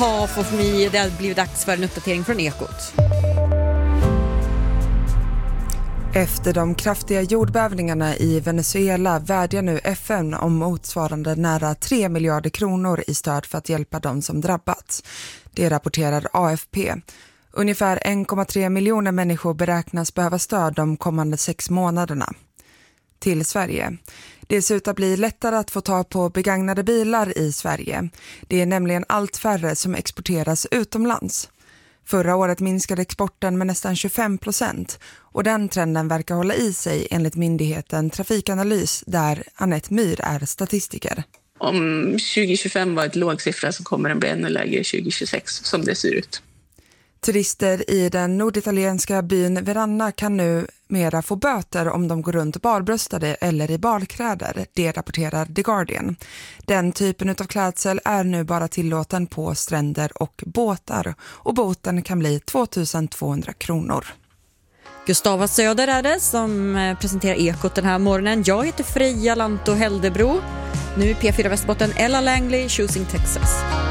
behalf of me. Det har blivit dags för en uppdatering från Ekot. Efter de kraftiga jordbävningarna i Venezuela vädjar nu FN om motsvarande nära 3 miljarder kronor i stöd för att hjälpa de som drabbats. Det rapporterar AFP. Ungefär 1,3 miljoner människor beräknas behöva stöd de kommande 6 månaderna. Till Sverige. Det ser ut att bli lättare att få tag på begagnade bilar i Sverige. Det är nämligen allt färre som exporteras utomlands. Förra året minskade exporten med nästan 25% och den trenden verkar hålla i sig enligt myndigheten Trafikanalys där Anette Myhr är statistiker. Om 2025 var ett låg siffra så kommer den bli ännu lägre 2026 som det ser ut. Turister i den norditalienska byn Verana kan nu mera få böter om de går runt barbröstade eller i balkläder, det rapporterar The Guardian. Den typen av klädsel är nu bara tillåten på stränder och båtar och boten kan bli 2200 kronor. Gustava Söder är det som presenterar Ekot den här morgonen. Jag heter Freja Lanto Heldebro. Nu i P4 Västerbotten, Ella Langley, Choosing Texas.